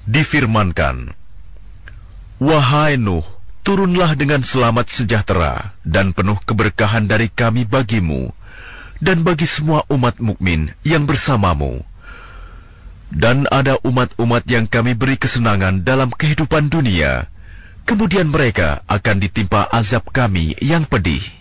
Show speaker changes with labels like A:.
A: Difirmankan, "Wahai Nuh, turunlah dengan selamat sejahtera dan penuh keberkahan dari kami bagimu dan bagi semua umat mukmin yang bersamamu. Dan ada umat-umat yang kami beri kesenangan dalam kehidupan dunia, kemudian mereka akan ditimpa azab kami yang pedih."